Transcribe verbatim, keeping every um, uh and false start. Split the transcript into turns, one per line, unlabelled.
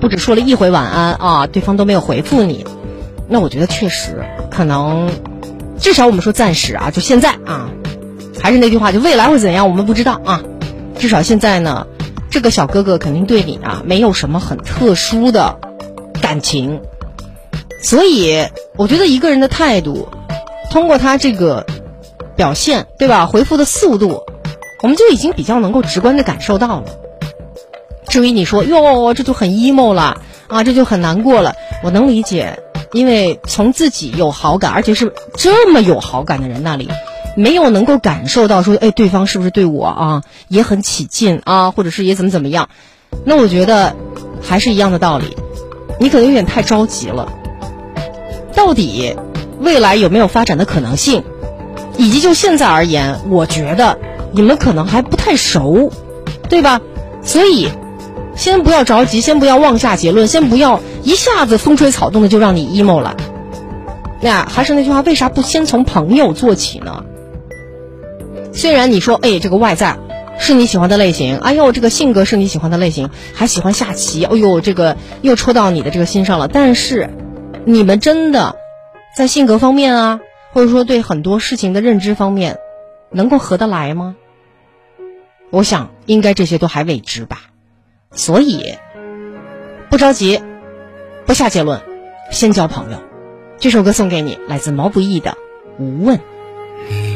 不止说了一回晚安啊，对方都没有回复你，那我觉得确实可能，至少我们说暂时啊，就现在啊，还是那句话，就未来会怎样我们不知道啊，至少现在呢，这个小哥哥肯定对你啊没有什么很特殊的感情，所以我觉得一个人的态度，通过他这个表现，对吧？回复的速度，我们就已经比较能够直观的感受到了。至于你说哟，这就很 emo 了啊，这就很难过了，我能理解，因为从自己有好感，而且是这么有好感的人那里，没有能够感受到说，哎，对方是不是对我啊也很起劲啊，或者是也怎么怎么样，那我觉得还是一样的道理，你可能有点太着急了。到底未来有没有发展的可能性，以及就现在而言，我觉得你们可能还不太熟，对吧？所以先不要着急，先不要妄下结论，先不要一下子风吹草动的就让你 emo 了。那还是那句话，为啥不先从朋友做起呢？虽然你说，哎，这个外在是你喜欢的类型，哎呦，这个性格是你喜欢的类型，还喜欢下棋，哎呦，这个又戳到你的这个心上了。但是你们真的在性格方面啊，或者说对很多事情的认知方面能够合得来吗？我想应该这些都还未知吧。所以不着急，不下结论，先交朋友。这首歌送给你，来自毛不易的《无问》。